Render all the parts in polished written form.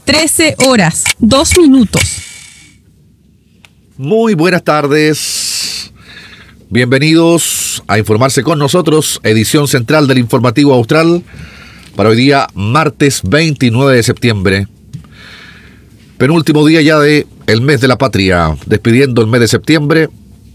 13:02. Muy buenas tardes. Bienvenidos a informarse con nosotros, edición central del Informativo Austral para hoy día, martes 29 de septiembre. Penúltimo día ya de el mes de la patria, despidiendo el mes de septiembre.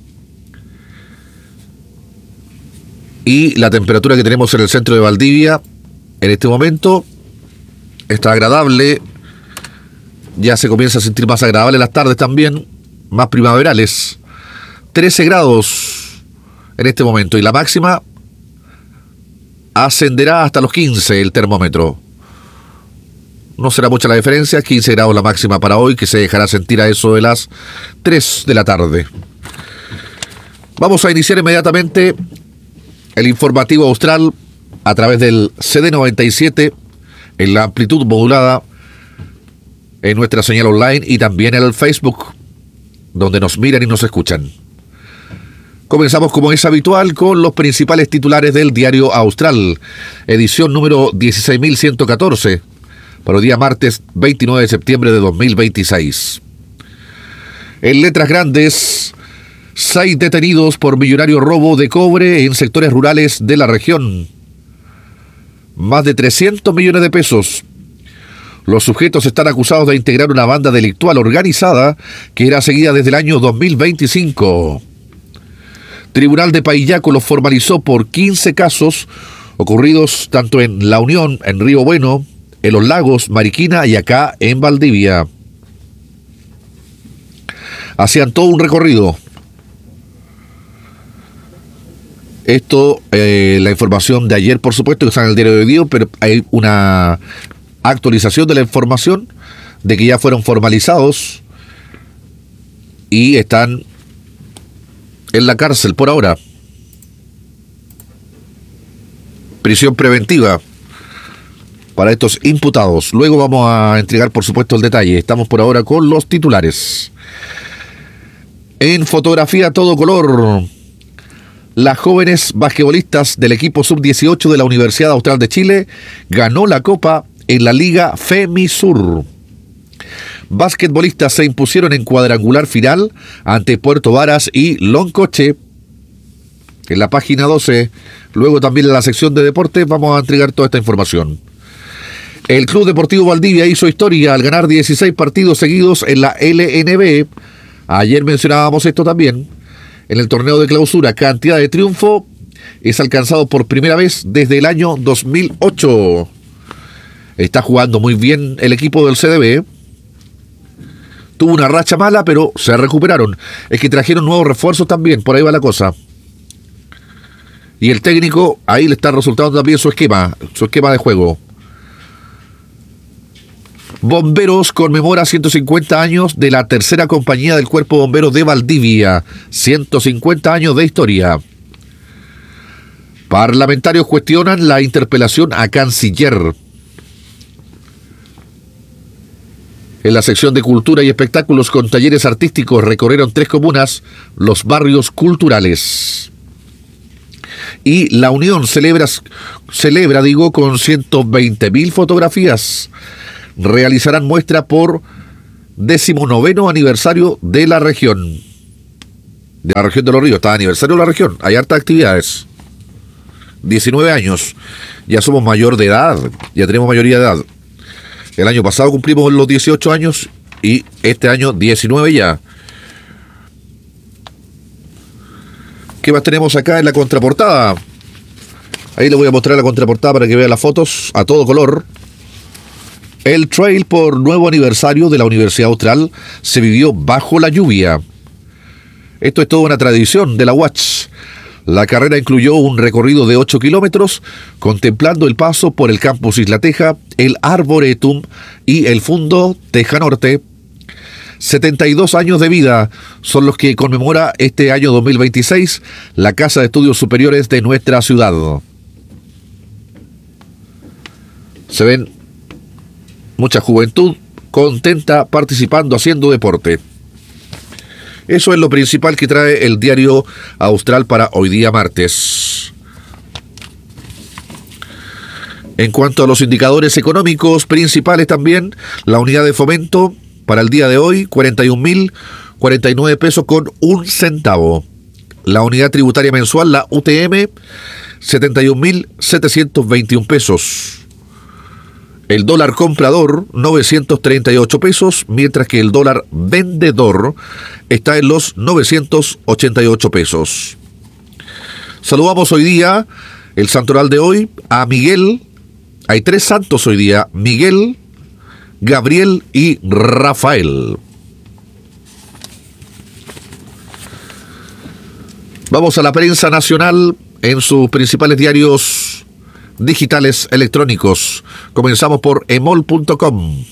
Y la temperatura que tenemos en el centro de Valdivia en este momento está agradable. Ya se comienza a sentir más agradable las tardes también, más primaverales. 13 grados en este momento y la máxima ascenderá hasta los 15 el termómetro. No será mucha la diferencia, 15 grados la máxima para hoy, que se dejará sentir a eso de las 3 de la tarde. Vamos a iniciar inmediatamente el Informativo Austral a través del CD97 en la amplitud modulada en nuestra señal online y también en el Facebook, donde nos miran y nos escuchan. Comenzamos como es habitual con los principales titulares del Diario Austral, edición número 16.114, para el día martes 29 de septiembre de 2026. En letras grandes, 6 detenidos por millonario robo de cobre en sectores rurales de la región. Más de 300 millones de pesos. Los sujetos están acusados de integrar una banda delictual organizada que era seguida desde el año 2025. Tribunal de Paillaco los formalizó por 15 casos ocurridos tanto en La Unión, en Río Bueno, en Los Lagos, Mariquina y acá en Valdivia. Hacían todo un recorrido. Esto, la información de ayer, por supuesto, que está en el diario de hoy, pero hay una actualización de la información de que ya fueron formalizados y están en la cárcel por ahora. Prisión preventiva para estos imputados. Luego vamos a entregar, por supuesto, el detalle. Estamos por ahora con los titulares. En fotografía a todo color, las jóvenes basquetbolistas del equipo sub-18 de la Universidad Austral de Chile ganó la copa en la Liga FEMISUR. Basquetbolistas se impusieron en cuadrangular final ante Puerto Varas y Loncoche. En la página 12, luego también en la sección de deportes, vamos a entregar toda esta información. El Club Deportivo Valdivia hizo historia al ganar 16 partidos seguidos en la LNB. Ayer mencionábamos esto también. En el torneo de clausura, cantidad de triunfo es alcanzado por primera vez desde el año 2008. Está jugando muy bien el equipo del CDB. Tuvo una racha mala, pero se recuperaron. Es que trajeron nuevos refuerzos también, por ahí va la cosa. Y el técnico, ahí le está resultando también su esquema de juego. Bomberos conmemora 150 años de la tercera compañía del Cuerpo de Bomberos de Valdivia. 150 años de historia. Parlamentarios cuestionan la interpelación a canciller. En la sección de cultura y espectáculos con talleres artísticos recorrieron 3 comunas, los barrios culturales. Y La Unión celebra con 120.000 fotografías. Realizarán muestra por 19º aniversario de la región. De la región de Los Ríos. Está aniversario de la región. Hay hartas actividades. 19 años. Ya somos mayor de edad. Ya tenemos mayoría de edad. El año pasado cumplimos los 18 años y este año 19 ya. ¿Qué más tenemos acá en la contraportada? Ahí le voy a mostrar la contraportada para que vea las fotos a todo color. El trail por nuevo aniversario de la Universidad Austral se vivió bajo la lluvia. Esto es toda una tradición de la UACH. La carrera incluyó un recorrido de 8 kilómetros, contemplando el paso por el campus Isla Teja, el Arboretum y el Fundo Teja Norte. 72 años de vida son los que conmemora este año 2026 la Casa de Estudios Superiores de nuestra ciudad. Se ven mucha juventud contenta participando, haciendo deporte. Eso es lo principal que trae el Diario Austral para hoy día martes. En cuanto a los indicadores económicos principales también, la unidad de fomento para el día de hoy, 41.049 pesos con un centavo. La unidad tributaria mensual, la UTM, 71.721 pesos. El dólar comprador, 938 pesos, mientras que el dólar vendedor está en los 988 pesos. Saludamos hoy día, el santoral de hoy, a Miguel. Hay 3 santos hoy día: Miguel, Gabriel y Rafael. Vamos a la prensa nacional en sus principales diarios digitales electrónicos. Comenzamos por emol.com.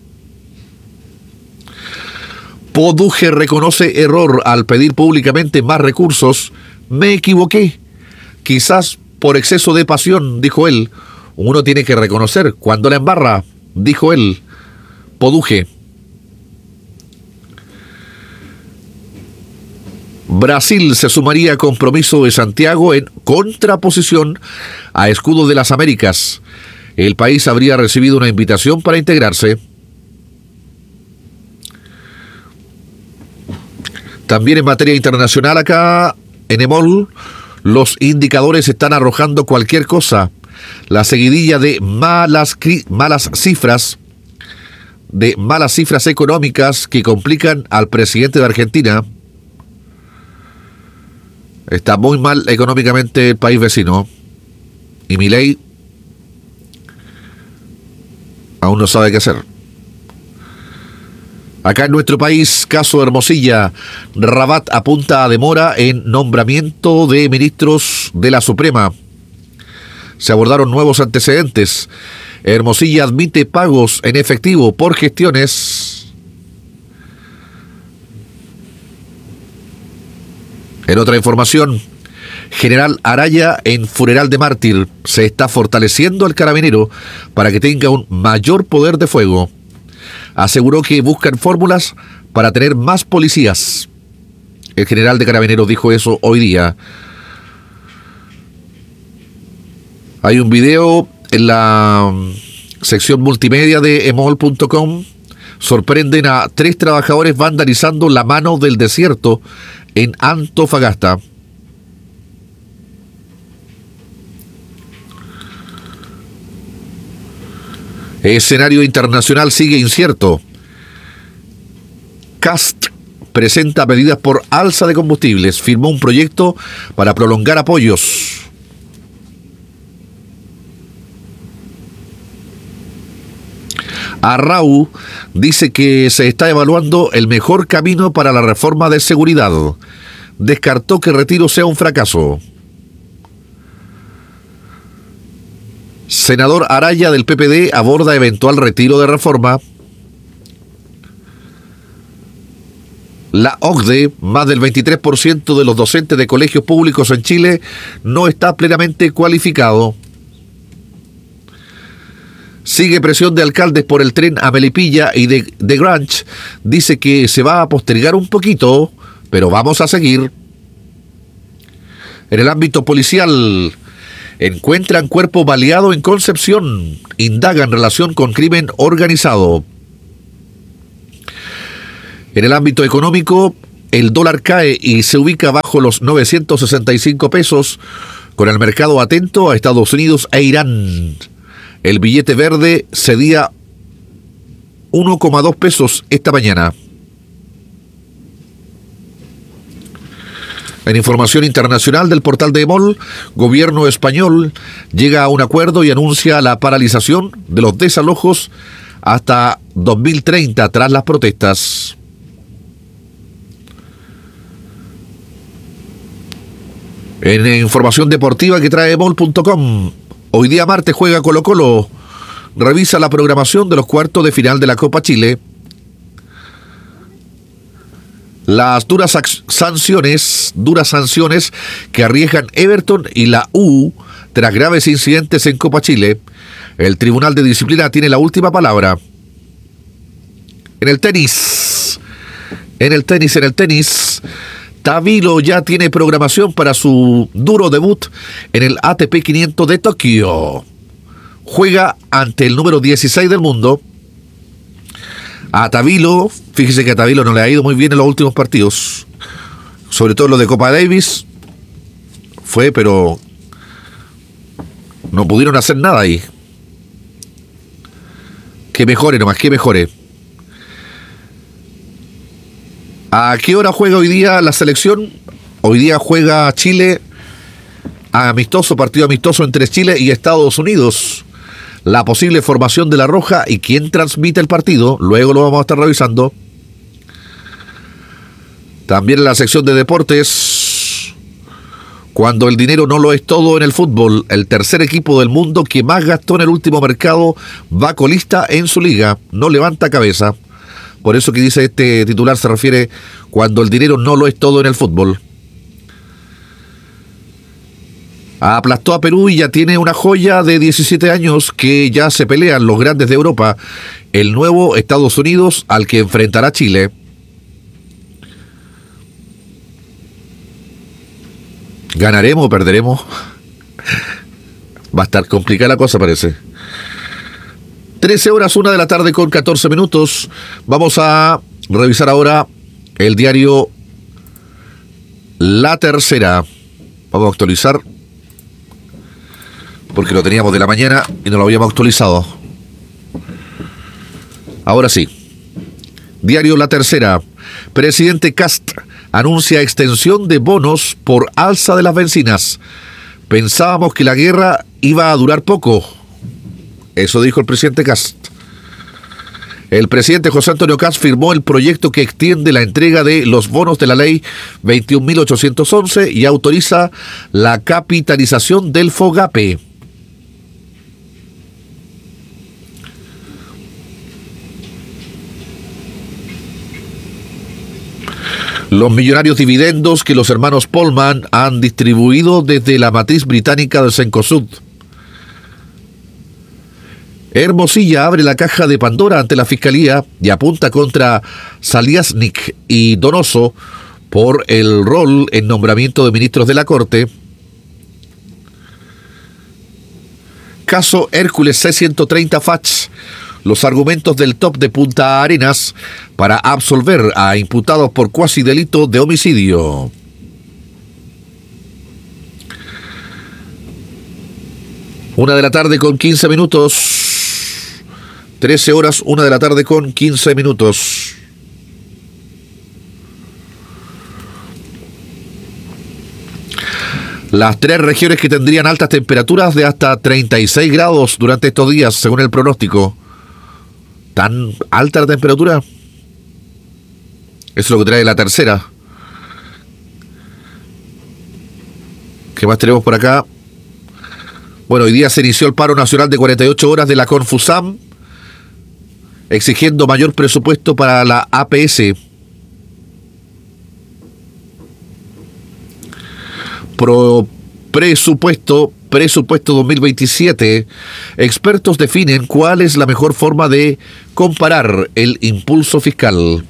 Poduje reconoce error al pedir públicamente más recursos. Me equivoqué. Quizás por exceso de pasión, dijo él. Uno tiene que reconocer cuando la embarra, dijo él. Poduje. Brasil se sumaría a compromiso de Santiago en contraposición a Escudo de las Américas. El país habría recibido una invitación para integrarse. También en materia internacional acá, en EMOL, los indicadores están arrojando cualquier cosa. La seguidilla de malas cifras económicas que complican al presidente de Argentina. Está muy mal económicamente el país vecino. Y Milei aún no sabe qué hacer. Acá en nuestro país, caso Hermosilla, Rabat apunta a demora en nombramiento de ministros de la Suprema. Se abordaron nuevos antecedentes. Hermosilla admite pagos en efectivo por gestiones. En otra información, General Araya en funeral de mártir. Se está fortaleciendo al carabinero para que tenga un mayor poder de fuego. Aseguró que buscan fórmulas para tener más policías. El general de carabineros dijo eso hoy día. Hay un video en la sección multimedia de emol.com. Sorprenden a 3 trabajadores vandalizando la mano del desierto en Antofagasta. Escenario internacional sigue incierto. Cast presenta medidas por alza de combustibles. Firmó un proyecto para prolongar apoyos. Arrau dice que se está evaluando el mejor camino para la reforma de seguridad. Descartó que retiro sea un fracaso. Senador Araya del PPD aborda eventual retiro de reforma. La OCDE, más del 23% de los docentes de colegios públicos en Chile no está plenamente cualificado. Sigue presión de alcaldes por el tren a Melipilla y de Granch. Dice que se va a postergar un poquito, pero vamos a seguir. En el ámbito policial, encuentran cuerpo baleado en Concepción. Indagan relación con crimen organizado. En el ámbito económico, el dólar cae y se ubica bajo los 965 pesos, con el mercado atento a Estados Unidos e Irán. El billete verde cedía 1,2 pesos esta mañana. En información internacional del portal de EMOL, gobierno español llega a un acuerdo y anuncia la paralización de los desalojos hasta 2030 tras las protestas. En información deportiva que trae emol.com, hoy día martes juega Colo-Colo. Revisa la programación de los cuartos de final de la Copa Chile. Las duras sanciones que arriesgan Everton y la U tras graves incidentes en Copa Chile. El Tribunal de Disciplina tiene la última palabra. En el tenis, Tavilo ya tiene programación para su duro debut en el ATP 500 de Tokio. juega ante el número 16 del mundo. A Tavilo, fíjese que a Tavilo no le ha ido muy bien en los últimos partidos, sobre todo los de Copa Davis, pero no pudieron hacer nada ahí. Que mejore nomás, que mejore. ¿A qué hora juega hoy día la selección? Hoy día juega Chile, partido amistoso entre Chile y Estados Unidos. La posible formación de la Roja y quién transmite el partido, luego lo vamos a estar revisando. También en la sección de deportes, cuando el dinero no lo es todo en el fútbol, el tercer equipo del mundo que más gastó en el último mercado va colista en su liga, no levanta cabeza. Por eso que dice este titular se refiere cuando el dinero no lo es todo en el fútbol. Aplastó a Perú y ya tiene una joya de 17 años que ya se pelean los grandes de Europa, el nuevo Estados Unidos al que enfrentará Chile. ¿Ganaremos o perderemos? Va a estar complicada la cosa, parece. 13 horas, 1 de la tarde con 14 minutos. Vamos a revisar ahora el diario La Tercera. Vamos a actualizar, porque lo teníamos de la mañana y no lo habíamos actualizado. Ahora sí. Diario La Tercera. Presidente Kast anuncia extensión de bonos por alza de las bencinas. Pensábamos que la guerra iba a durar poco. Eso dijo el presidente Kast. El presidente José Antonio Kast firmó el proyecto que extiende la entrega de los bonos de la ley 21.811 y autoriza la capitalización del FOGAPE. Los millonarios dividendos que los hermanos Polman han distribuido desde la matriz británica del Cencosud. Hermosilla abre la caja de Pandora ante la Fiscalía y apunta contra Saliasnik y Donoso por el rol en nombramiento de ministros de la Corte. Caso Hércules C-130 Fach. Los argumentos del top de Punta Arenas para absolver a imputados por cuasi delito de homicidio. Una de la tarde con 15 minutos. 13 horas, 1 de la tarde con 15 minutos. Las 3 regiones que tendrían altas temperaturas de hasta 36 grados durante estos días, según el pronóstico. ¿Tan alta la temperatura? Eso es lo que trae La Tercera. ¿Qué más tenemos por acá? Bueno, hoy día se inició el paro nacional de 48 horas de la Confusam, exigiendo mayor presupuesto para la APS. Presupuesto 2027. Expertos definen cuál es la mejor forma de comparar el impulso fiscal.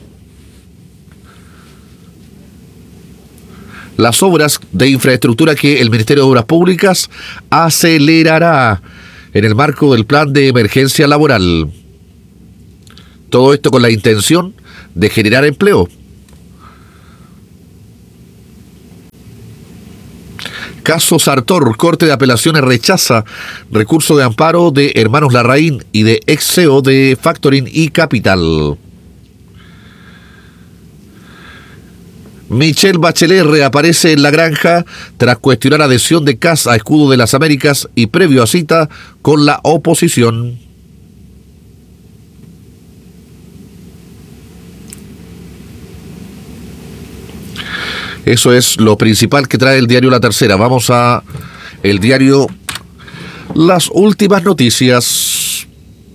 Las obras de infraestructura que el Ministerio de Obras Públicas acelerará en el marco del plan de emergencia laboral. Todo esto con la intención de generar empleo. Caso Sartor, Corte de Apelaciones rechaza recurso de amparo de Hermanos Larraín y de ex CEO de Factoring y Capital. Michelle Bachelet reaparece en la granja tras cuestionar adhesión de Kast a escudo de las Américas y previo a cita con la oposición. Eso es lo principal que trae el diario La Tercera. Vamos a el diario Las Últimas Noticias.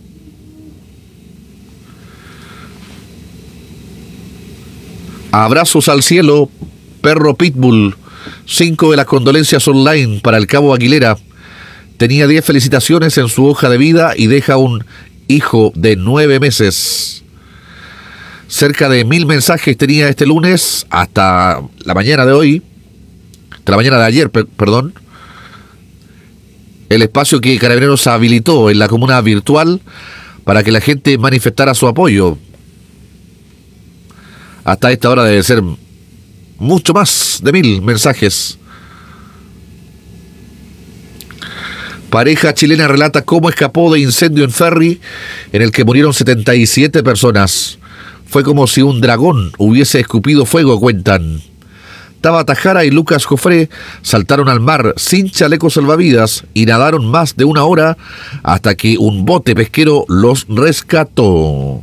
Abrazos al cielo, perro pitbull. 5 de las condolencias online para el cabo Aguilera. Tenía 10 felicitaciones en su hoja de vida y deja un hijo de 9 meses. Cerca de 1000 mensajes tenía este lunes hasta la mañana de hoy, hasta la mañana de ayer, perdón. el espacio que Carabineros habilitó en la comuna virtual para que la gente manifestara su apoyo. Hasta esta hora debe ser mucho más de 1000 mensajes. Pareja chilena relata cómo escapó de incendio en ferry en el que murieron 77 personas. Fue como si un dragón hubiese escupido fuego, cuentan. Tabata Jara y Lucas Jofré saltaron al mar sin chalecos salvavidas y nadaron más de 1 hora hasta que un bote pesquero los rescató.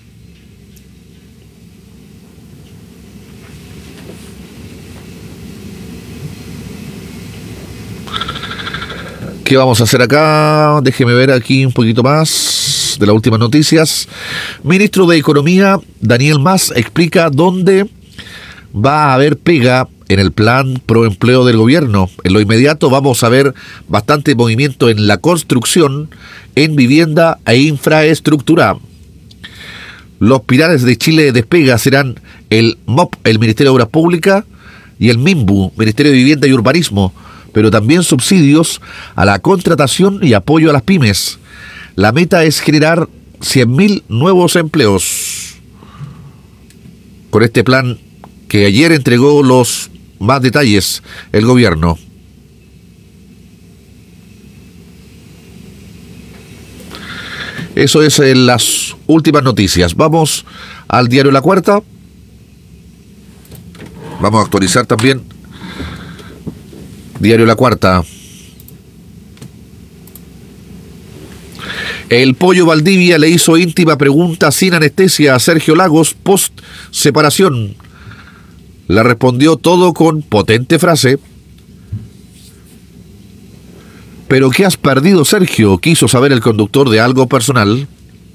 ¿Qué vamos a hacer acá? Déjeme ver aquí un poquito más de las últimas noticias. Ministro de Economía, Daniel Mas, explica dónde va a haber pega en el plan pro empleo del gobierno. En lo inmediato vamos a ver bastante movimiento en la construcción, en vivienda e infraestructura. Los pilares de Chile Despega serán el MOP, el Ministerio de Obras Públicas, y el MIMBU, Ministerio de Vivienda y Urbanismo, pero también subsidios a la contratación y apoyo a las pymes. La meta es generar 100.000 nuevos empleos. Con este plan que ayer entregó los más detalles el gobierno. Eso es en las últimas noticias. Vamos al diario La Cuarta. Vamos a actualizar también diario La Cuarta. El Pollo Valdivia le hizo íntima pregunta sin anestesia a Sergio Lagos post separación. Le respondió todo con potente frase. ¿Pero qué has perdido, Sergio?, quiso saber el conductor de Algo Personal.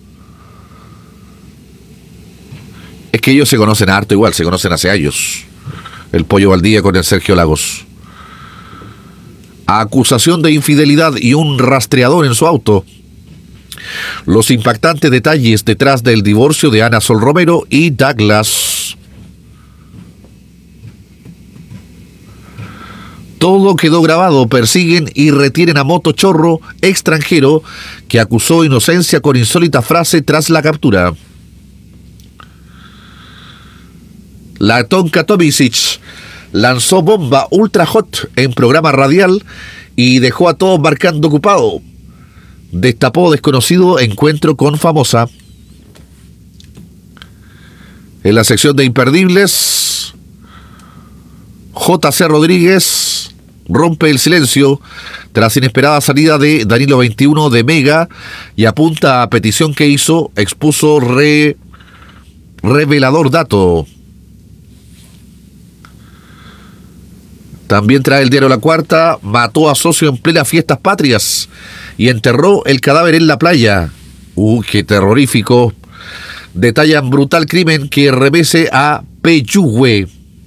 Es que ellos se conocen harto igual, se conocen hace años. El Pollo Valdivia con el Sergio Lagos. Acusación de infidelidad y un rastreador en su auto. Los impactantes detalles detrás del divorcio de Ana Sol Romero y Douglas. Todo quedó grabado. Persiguen y retienen a motochorro extranjero que acusó inocencia con insólita frase tras la captura. La Tonka Tomisic lanzó bomba ultra hot en programa radial y dejó a todos marcando ocupado. Destapó desconocido encuentro con famosa. En la sección de imperdibles, J.C. Rodríguez rompe el silencio tras inesperada salida de Danilo 21 de Mega y apunta a petición que hizo, expuso revelador dato. También trae el diario La Cuarta, mató a socio en plenas fiestas patrias y enterró el cadáver en la playa. ¡Qué terrorífico! Detallan brutal crimen que remece a Peyúgue.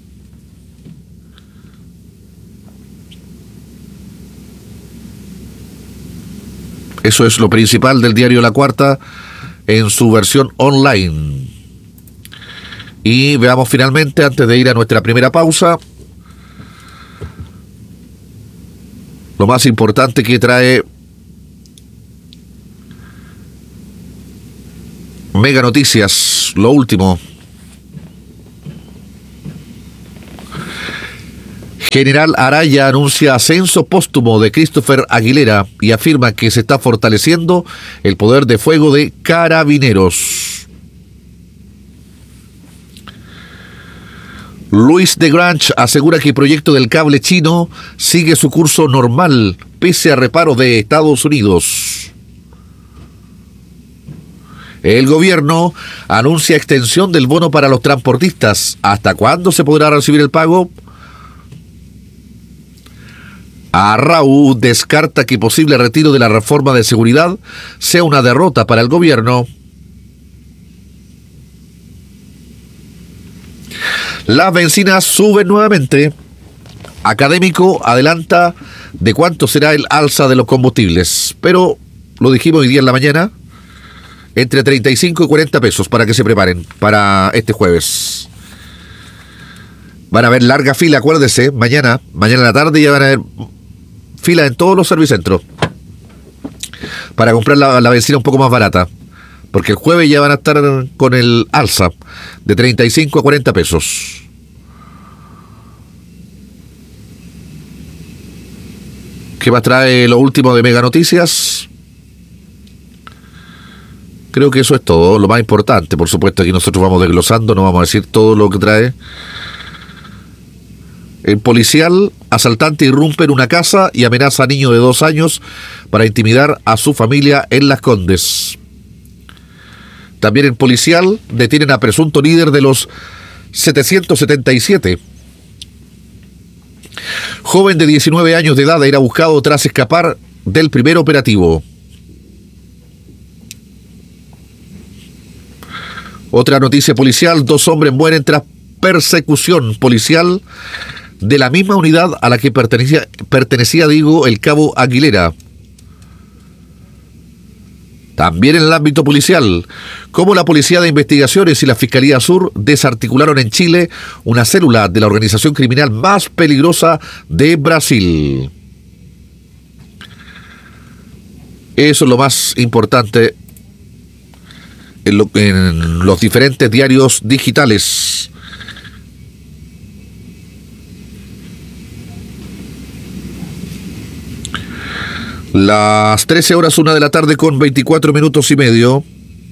Eso es lo principal del diario La Cuarta en su versión online. Y veamos finalmente, antes de ir a nuestra primera pausa, lo más importante que trae Mega Noticias, lo último. General Araya anuncia ascenso póstumo de Christopher Aguilera y afirma que se está fortaleciendo el poder de fuego de Carabineros. Luis de Grange asegura que el proyecto del cable chino sigue su curso normal, pese a reparos de Estados Unidos. El gobierno anuncia extensión del bono para los transportistas. ¿Hasta cuándo se podrá recibir el pago? Arrau descarta que posible retiro de la reforma de seguridad sea una derrota para el gobierno. Las bencinas suben nuevamente. Académico adelanta de cuánto será el alza de los combustibles, pero lo dijimos hoy día en la mañana, entre 35 y 40 pesos para que se preparen para este jueves. Van a haber larga fila, acuérdese, mañana en la tarde ya van a haber fila en todos los servicentros. para comprar la benzina un poco más barata. Porque el jueves ya van a estar con el alza de 35 a 40 pesos. ¿Qué más trae lo último de Mega Noticias? Creo que eso es todo, lo más importante. Por supuesto, aquí nosotros vamos desglosando, no vamos a decir todo lo que trae. El policial asaltante irrumpe en una casa y amenaza a niño de 2 años para intimidar a su familia en Las Condes. También el policial detienen a presunto líder de los 777. Joven de 19 años de edad era buscado tras escapar del primer operativo. Otra noticia policial, 2 hombres mueren tras persecución policial de la misma unidad a la que pertenecía el cabo Aguilera. También en el ámbito policial, como la Policía de Investigaciones y la Fiscalía Sur desarticularon en Chile una célula de la organización criminal más peligrosa de Brasil. Eso es lo más importante en los diferentes diarios digitales. Las 13 horas, 1 de la tarde con 24 minutos y medio.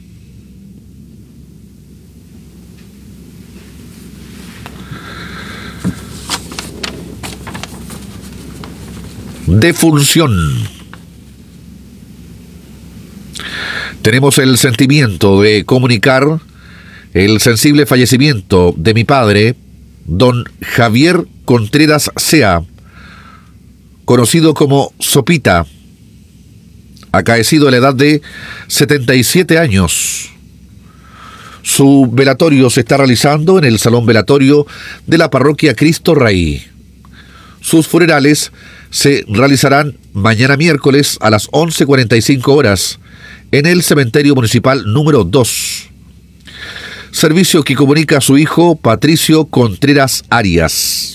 Defunción. Tenemos el sentimiento de comunicar el sensible fallecimiento de mi padre, don Javier Contreras Sea, conocido como Sopita, acaecido a la edad de 77 años. Su velatorio se está realizando en el salón velatorio de la parroquia Cristo Rey. Sus funerales se realizarán mañana miércoles a las 11:45 horas en el cementerio municipal número 2. Servicio que comunica a su hijo Patricio Contreras Arias.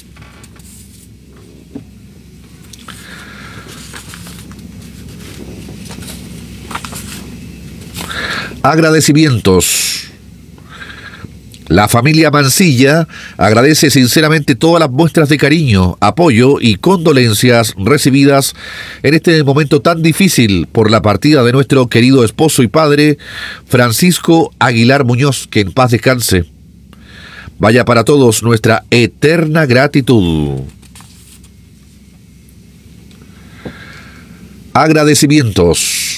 Agradecimientos. La familia Mancilla agradece sinceramente todas las muestras de cariño, apoyo y condolencias recibidas en este momento tan difícil por la partida de nuestro querido esposo y padre, Francisco Aguilar Muñoz, que en paz descanse. Vaya para todos nuestra eterna gratitud. Agradecimientos.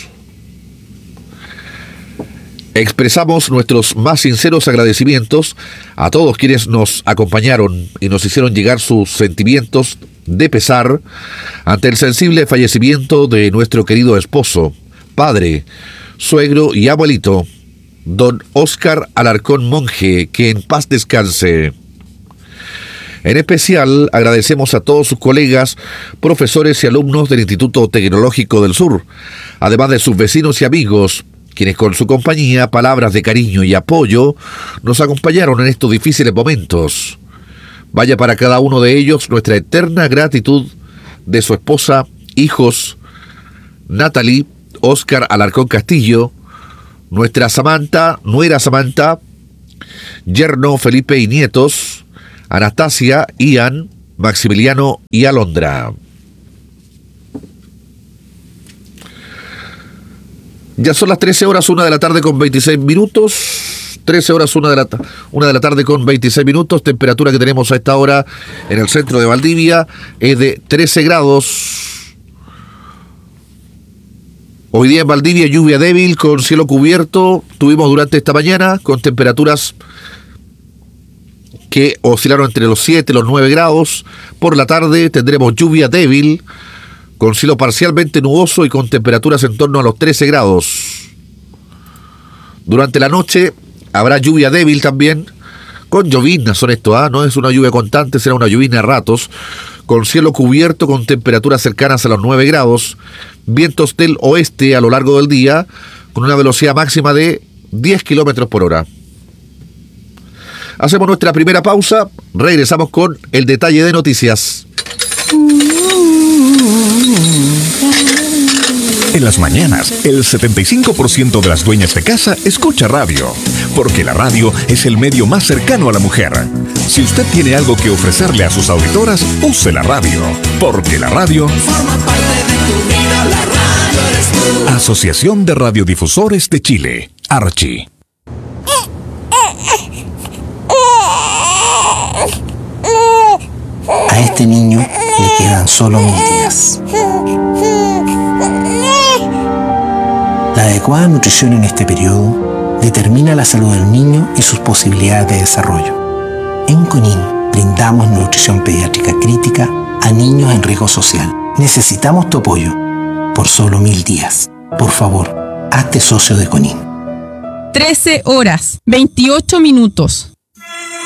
Expresamos nuestros más sinceros agradecimientos a todos quienes nos acompañaron y nos hicieron llegar sus sentimientos de pesar ante el sensible fallecimiento de nuestro querido esposo, padre, suegro y abuelito, don Óscar Alarcón Monje, que en paz descanse. En especial agradecemos a todos sus colegas, profesores y alumnos del Instituto Tecnológico del Sur, además de sus vecinos y amigos, quienes con su compañía, palabras de cariño y apoyo nos acompañaron en estos difíciles momentos. Vaya para cada uno de ellos nuestra eterna gratitud de su esposa, hijos, Natalie, Óscar Alarcón Castillo, nuestra Samantha, nuera Samantha, yerno Felipe y nietos, Anastasia, Ian, Maximiliano y Alondra. Ya son las 13 horas, 1 de la tarde con 26 minutos. 13 horas, 1 de la tarde con 26 minutos. Temperatura que tenemos a esta hora en el centro de Valdivia es de 13 grados. Hoy día en Valdivia lluvia débil con cielo cubierto. Tuvimos durante esta mañana con temperaturas que oscilaron entre los 7 y los 9 grados. Por la tarde tendremos lluvia débil con cielo parcialmente nuboso y con temperaturas en torno a los 13 grados. Durante la noche habrá lluvia débil también, con lloviznas son esto, no es una lluvia constante, será una llovizna a ratos, con cielo cubierto con temperaturas cercanas a los 9 grados, vientos del oeste a lo largo del día, con una velocidad máxima de 10 kilómetros por hora. Hacemos nuestra primera pausa, regresamos con el detalle de noticias. En las mañanas, el 75% de las dueñas de casa escucha radio, porque la radio es el medio más cercano a la mujer. Si usted tiene algo que ofrecerle a sus auditoras, use la radio, porque la radio forma parte de tu vida, la radio eres tú. Asociación de Radiodifusores de Chile, Archi. A este niño le quedan solo 1000 días. La adecuada nutrición en este periodo determina la salud del niño y sus posibilidades de desarrollo. En Conin brindamos nutrición pediátrica crítica a niños en riesgo social. Necesitamos tu apoyo por solo 1000 días. Por favor, hazte socio de Conin. 13 horas, 28 minutos.